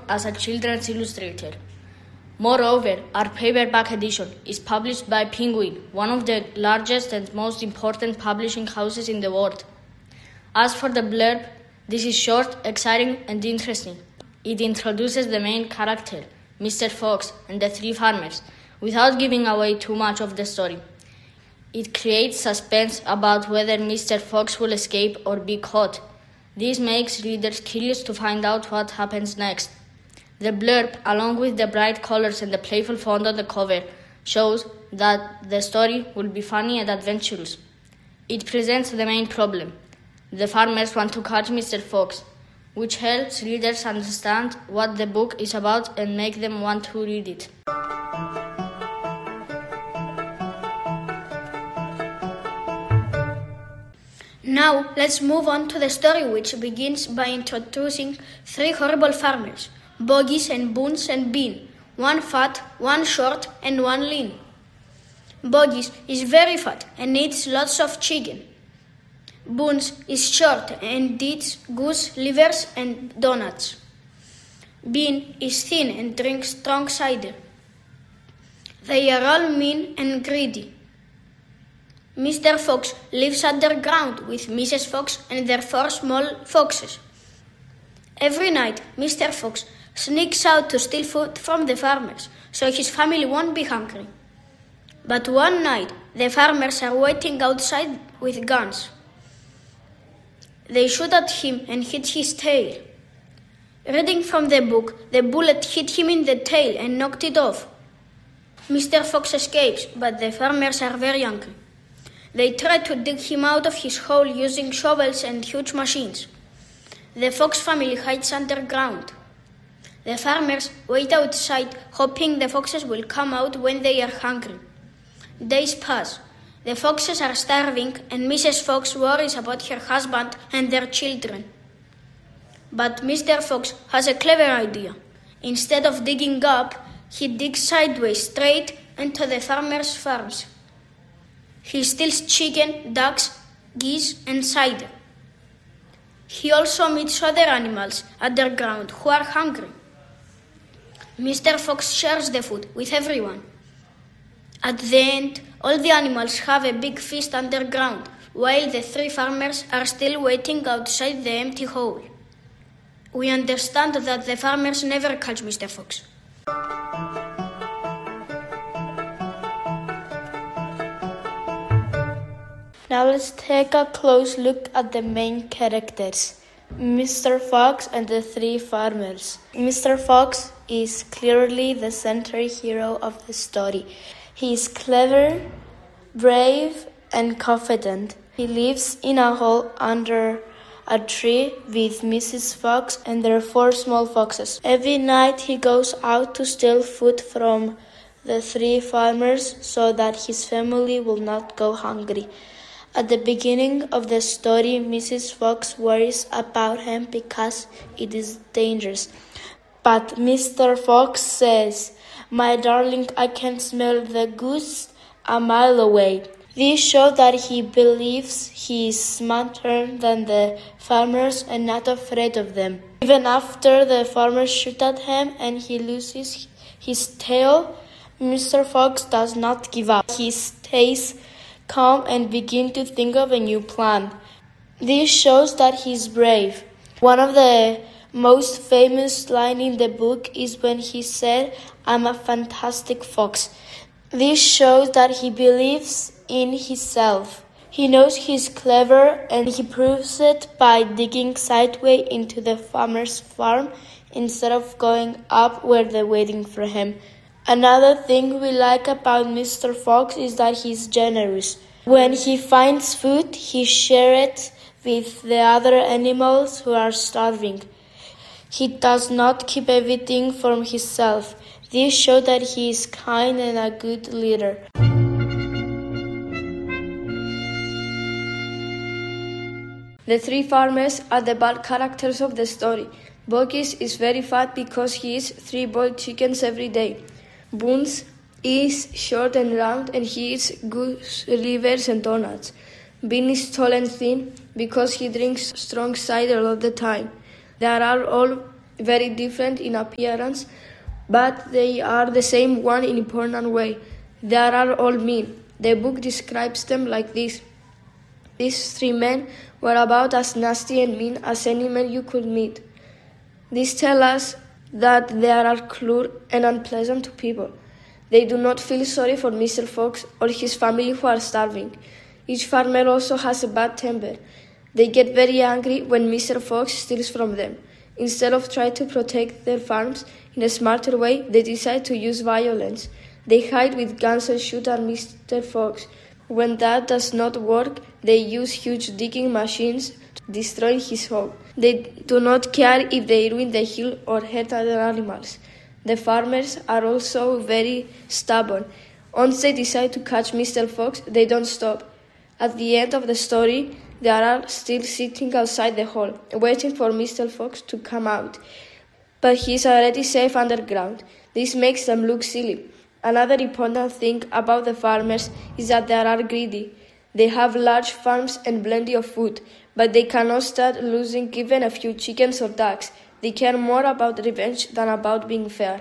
as a children's illustrator. Moreover, our paperback edition is published by Penguin, one of the largest and most important publishing houses in the world. As for the blurb, this is short, exciting, and interesting. It introduces the main character, Mr. Fox, and the three farmers, without giving away too much of the story. It creates suspense about whether Mr. Fox will escape or be caught. This makes readers curious to find out what happens next. The blurb, along with the bright colors and the playful font on the cover, shows that the story will be funny and adventurous. It presents the main problem. The farmers want to catch Mr. Fox, which helps readers understand what the book is about and make them want to read it. Now, let's move on to the story, which begins by introducing three horrible farmers, Boggis and Bones and Bean, one fat, one short, and one lean. Boggis is very fat and eats lots of chicken. Bones is short and eats goose livers and donuts. Bean is thin and drinks strong cider. They are all mean and greedy. Mr. Fox lives underground with Mrs. Fox and their four small foxes. Every night, Mr. Fox sneaks out to steal food from the farmers, so his family won't be hungry. But one night, the farmers are waiting outside with guns. They shoot at him and hit his tail. Reading from the book, the bullet hit him in the tail and knocked it off. Mr. Fox escapes, but the farmers are very angry. They try to dig him out of his hole using shovels and huge machines. The Fox family hides underground. The farmers wait outside, hoping the foxes will come out when they are hungry. Days pass. The foxes are starving, and Mrs. Fox worries about her husband and their children. But Mr. Fox has a clever idea. Instead of digging up, he digs sideways straight into the farmers' farms. He steals chicken, ducks, geese, and cider. He also meets other animals underground who are hungry. Mr. Fox shares the food with everyone. At the end, all the animals have a big feast underground, while the three farmers are still waiting outside the empty hole. We understand that the farmers never catch Mr. Fox. Now let's take a close look at the main characters, Mr. Fox and the three farmers. Mr. Fox is clearly the central hero of the story. He is clever, brave, and confident. He lives in a hole under a tree with Mrs. Fox and their four small foxes. Every night he goes out to steal food from the three farmers so that his family will not go hungry. At the beginning of the story, Mrs. Fox worries about him because it is dangerous. But Mr. Fox says, "My darling, I can smell the goose a mile away." This shows that he believes he is smarter than the farmers and not afraid of them. Even after the farmers shoot at him and he loses his tail, Mr. Fox does not give up. He stays calm and begins to think of a new plan. This shows that he is brave. One of the most famous lines in the book is when he said, "I'm a fantastic fox." This shows that he believes in himself. He knows he's clever, and he proves it by digging sideways into the farmer's farm instead of going up where they're waiting for him. Another thing we like about Mr. Fox is that he's generous. When he finds food, he shares it with the other animals who are starving. He does not keep everything for himself. This shows that he is kind and a good leader. The three farmers are the bad characters of the story. Boggis is very fat because he eats 3 boiled chickens every day. Bones is short and round and he eats goose livers and donuts. Bean is tall and thin because he drinks strong cider all the time. They are all very different in appearance, but they are the same one in important way. They are all mean. The book describes them like this. These three men were about as nasty and mean as any man you could meet. This tells us that they are cruel and unpleasant to people. They do not feel sorry for Mr. Fox or his family who are starving. Each farmer also has a bad temper. They get very angry when Mr. Fox steals from them. Instead of trying to protect their farms in a smarter way, they decide to use violence. They hide with guns and shoot at Mr. Fox. When that does not work, they use huge digging machines to destroy his home. They do not care if they ruin the hill or hurt other animals. The farmers are also very stubborn. Once they decide to catch Mr. Fox, they don't stop. At the end of the story, they are still sitting outside the hole, waiting for Mr. Fox to come out. But he is already safe underground. This makes them look silly. Another important thing about the farmers is that they are greedy. They have large farms and plenty of food, but they cannot start losing even a few chickens or ducks. They care more about revenge than about being fair.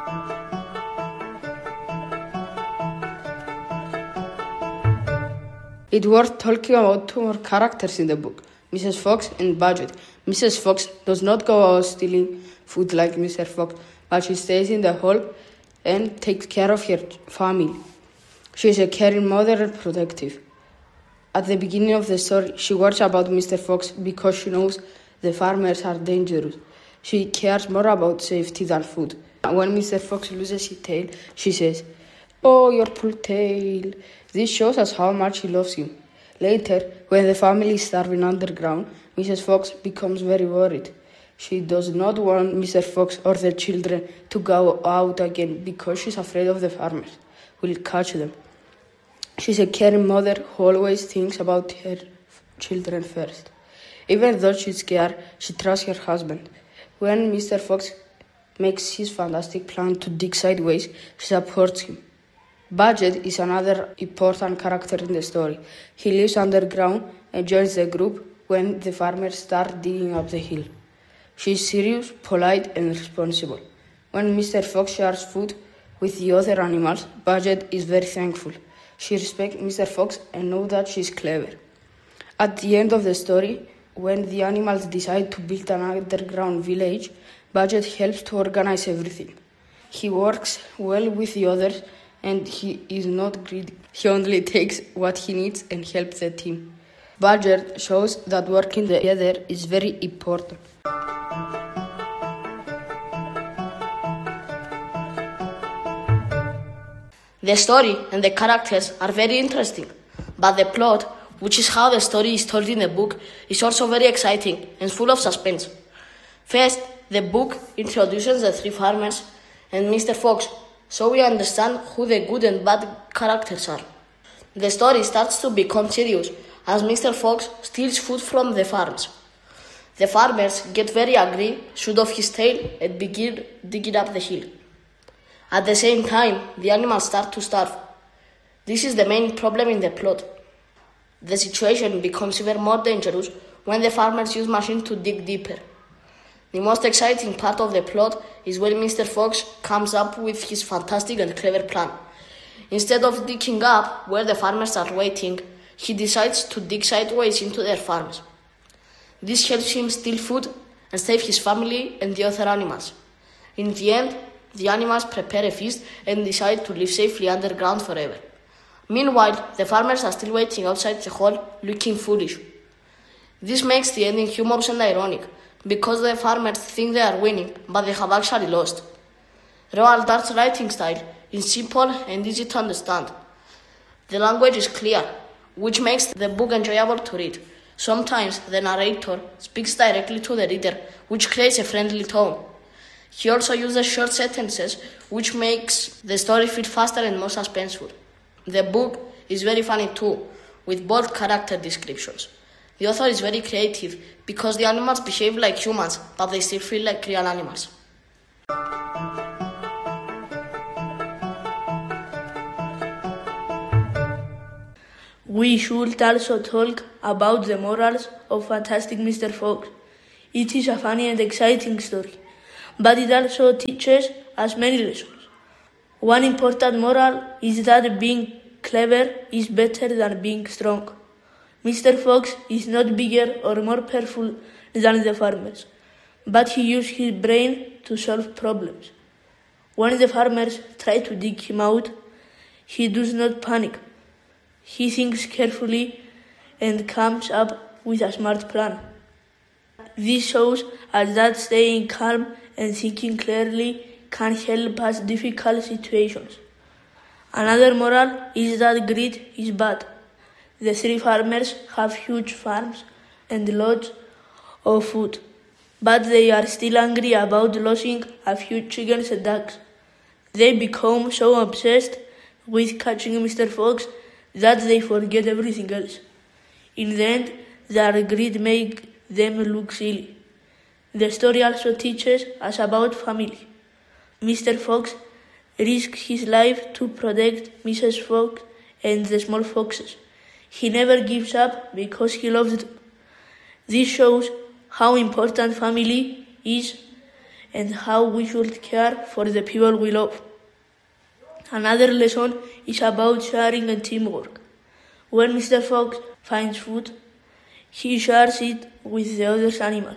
It's worth talking about two more characters in the book, Mrs. Fox and Budget. Mrs. Fox does not go out stealing food like Mr. Fox, but she stays in the hole and takes care of her family. She is a caring mother and protective. At the beginning of the story, she worries about Mr. Fox because she knows the farmers are dangerous. She cares more about safety than food. When Mr. Fox loses his tail, she says, "Oh, your poor tail." This shows us how much she loves him. Later, when the family is starving underground, Mrs. Fox becomes very worried. She does not want Mr. Fox or the children to go out again because she's afraid of the farmers will catch them. She's a caring mother who always thinks about her children first. Even though she's scared, she trusts her husband. When Mr. Fox makes his fantastic plan to dig sideways, she supports him. Budget is another important character in the story. He lives underground and joins the group when the farmers start digging up the hill. She is serious, polite, and responsible. When Mr. Fox shares food with the other animals, Budget is very thankful. She respects Mr. Fox and knows that she is clever. At the end of the story, when the animals decide to build an underground village, Budget helps to organize everything. He works well with the others and he is not greedy. He only takes what he needs and helps the team. Budget shows that working together is very important. The story and the characters are very interesting, but the plot, which is how the story is told in the book, is also very exciting and full of suspense. First, the book introduces the three farmers and Mr. Fox, so we understand who the good and bad characters are. The story starts to become serious as Mr. Fox steals food from the farms. The farmers get very angry, shoot off his tail, and begin digging up the hill. At the same time, the animals start to starve. This is the main problem in the plot. The situation becomes even more dangerous when the farmers use machines to dig deeper. The most exciting part of the plot is when Mr. Fox comes up with his fantastic and clever plan. Instead of digging up where the farmers are waiting, he decides to dig sideways into their farms. This helps him steal food and save his family and the other animals. In the end, the animals prepare a feast and decide to live safely underground forever. Meanwhile, the farmers are still waiting outside the hole, looking foolish. This makes the ending humorous and ironic, because the farmers think they are winning, but they have actually lost. Roald Dahl's writing style is simple and easy to understand. The language is clear, which makes the book enjoyable to read. Sometimes the narrator speaks directly to the reader, which creates a friendly tone. He also uses short sentences, which makes the story feel faster and more suspenseful. The book is very funny too, with bold character descriptions. The author is very creative because the animals behave like humans, but they still feel like real animals. We should also talk about the morals of Fantastic Mr. Fox. It is a funny and exciting story. but it also teaches us many lessons. One important moral is that being clever is better than being strong. Mr. Fox is not bigger or more powerful than the farmers, but he used his brain to solve problems. When the farmers try to dig him out, he does not panic. He thinks carefully and comes up with a smart plan. This shows us that staying calm and thinking clearly can help us in difficult situations. Another moral is that greed is bad. The three farmers have huge farms and lots of food, but they are still angry about losing a few chickens and ducks. They become so obsessed with catching Mr. Fox that they forget everything else. In the end, their greed makes them look silly. The story also teaches us about family. Mr. Fox risks his life to protect Mrs. Fox and the small foxes. He never gives up because he loves them. This shows how important family is and how we should care for the people we love. Another lesson is about sharing and teamwork. When Mr. Fox finds food, he shares it with the other animals.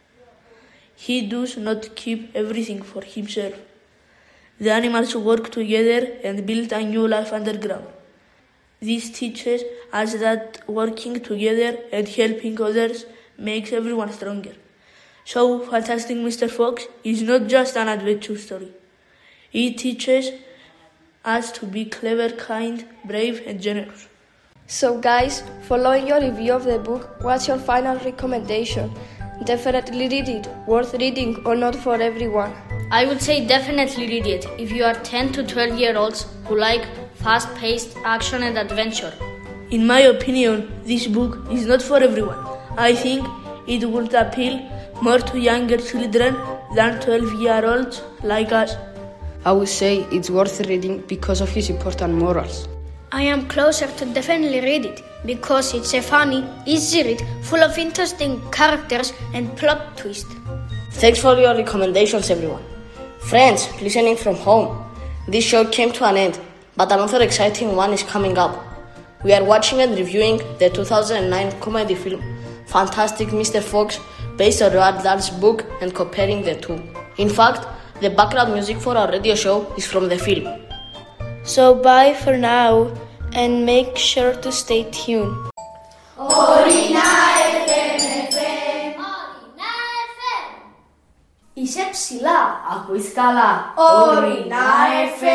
He does not keep everything for himself. The animals work together and build a new life underground. This teaches us that working together and helping others makes everyone stronger. So, Fantastic Mr. Fox is not just an adventure story. It teaches us to be clever, kind, brave, and generous. So guys, following your review of the book, what's your final recommendation? Definitely read it. Worth reading or not for everyone? I would say definitely read it if you are 10 to 12 year olds who like fast-paced action and adventure. In my opinion, this book is not for everyone. I think it would appeal more to younger children than 12-year-olds like us. I would say it's worth reading because of his important morals. I am closer to definitely read it because it's a funny, easy read full of interesting characters and plot twist. Thanks for your recommendations, everyone. Friends listening from home, this show came to an end, but another exciting one is coming up. We are watching and reviewing the 2009 comedy film Fantastic Mr. Fox, based on Roald Dahl's book, and comparing the two. In fact, the background music for our radio show is from the film. So bye for now, and make sure to stay tuned. Είσαι ψηλά, ακούεις καλά. Ορεινά FM.